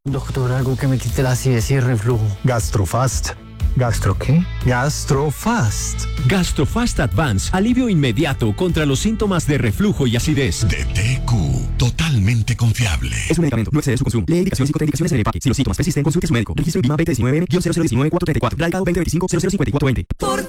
Doctor, algo que me quite la acidez y el reflujo. Gastrofast. ¿Gastro qué? Gastrofast. Gastrofast Advance, alivio inmediato contra los síntomas de reflujo y acidez. De TQ, totalmente confiable. Es un medicamento, no excede su consumo. Lee indicaciones y contraindicaciones en el empaque. Si los síntomas persisten, consulte a su médico. Registro INVIMA 2019-0009-434. Radicado 2025-005420.